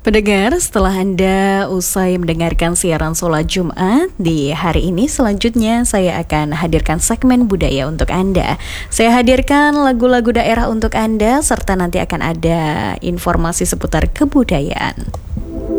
Pendengar, setelah Anda usai mendengarkan siaran sholat Jumat, di hari ini selanjutnya saya akan hadirkan segmen budaya untuk Anda. Saya hadirkan lagu-lagu daerah untuk Anda, serta nanti akan ada informasi seputar kebudayaan.